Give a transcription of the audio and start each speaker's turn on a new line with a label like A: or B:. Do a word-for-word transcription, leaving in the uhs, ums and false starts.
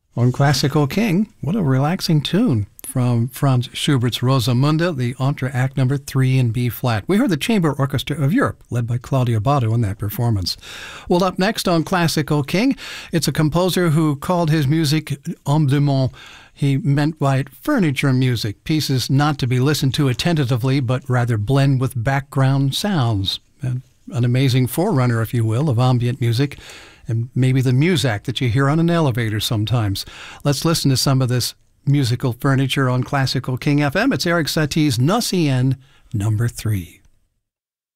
A: On Classical King, what a relaxing tune from Franz Schubert's Rosamunde, the Entre Act number three in B flat. We heard the Chamber Orchestra of Europe, led by Claudio Abbado in that performance. Well, up next on Classical King, it's a composer who called his music homme de monde. He meant by it furniture music, pieces not to be listened to attentively, but rather blend with background sounds. And an amazing forerunner, if you will, of ambient music, and maybe the muzak that you hear on an elevator sometimes. Let's listen to some of this musical furniture on Classical King F M. It's Eric Satie's Gnossienne number three.